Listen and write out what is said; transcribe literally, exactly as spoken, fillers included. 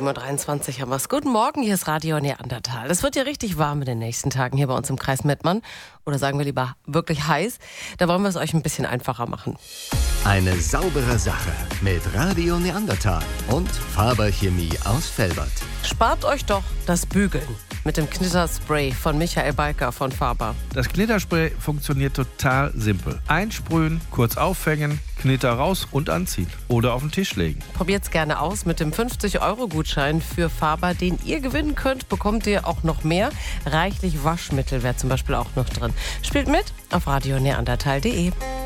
sieben Uhr dreiundzwanzig haben wir es. Guten Morgen, hier ist Radio Neandertal. Es wird ja richtig warm in den nächsten Tagen hier bei uns im Kreis Mettmann. Oder sagen wir lieber wirklich heiß. Da wollen wir es euch ein bisschen einfacher machen. Eine saubere Sache mit Radio Neandertal und Faber Chemie aus Velbert. Spart euch doch das Bügeln mit dem Knitterspray von Michael Balker von Faber. Das Knitterspray funktioniert total simpel. Einsprühen, kurz aufhängen, Knitter raus und anziehen. Oder auf den Tisch legen. Probiert's gerne aus. Mit dem fünfzig Euro Gutschein für Faber, den ihr gewinnen könnt, bekommt ihr auch noch mehr. Reichlich Waschmittel wäre zum Beispiel auch noch drin. Spielt mit auf radio neandertal punkt de.